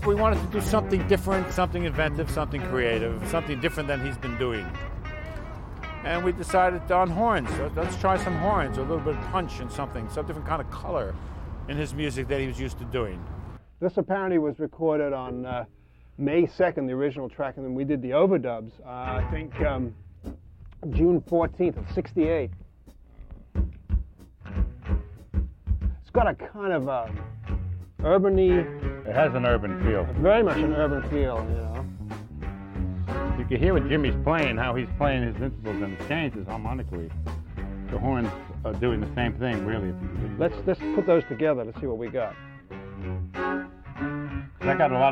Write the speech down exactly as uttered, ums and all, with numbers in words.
we wanted to do something different, something inventive, something creative, something different than he's been doing. And we decided on horns. Let's try some horns, a little bit of punch and something, some different kind of color in his music that he was used to doing. This apparently was recorded on uh, May second, the original track, and then we did the overdubs, uh, I think um, June fourteenth of sixty-eight. It's got a kind of a urban-y... It has an urban feel. Very much an urban feel, you know. You can hear what Jimmy's playing, how he's playing his intervals and the changes harmonically. The horns are doing the same thing, really. If you Let's, let's put those together to see what we got. I got a lot